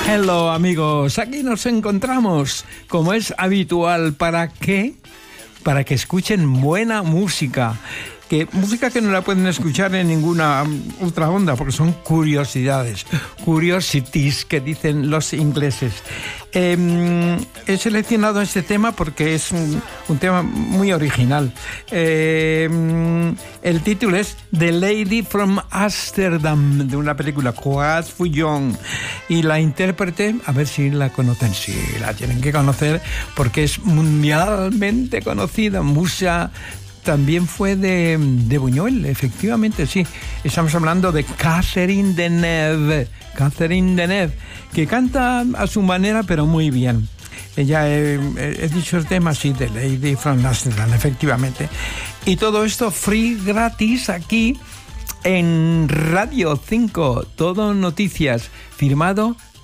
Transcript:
Hello amigos, aquí nos encontramos, como es habitual. ¿Para qué? Para que escuchen buena música. Música que no la pueden escuchar en ninguna otra onda, porque son curiosidades, curiosities, que dicen los ingleses. He seleccionado este tema porque es un tema muy original. El título es The Lady from Amsterdam, de una película, Quoad Fouillon, y la intérprete, a ver si la conocen, sí, la tienen que conocer porque es mundialmente conocida. Musa también fue de Buñuel, efectivamente, sí. Estamos hablando de Catherine Deneuve. Catherine Deneuve, que canta a su manera, pero muy bien. Ella, he dicho el tema, sí, de Lady from Amsterdam, efectivamente. Y todo esto free, gratis, aquí en Radio 5. Todo noticias. Firmado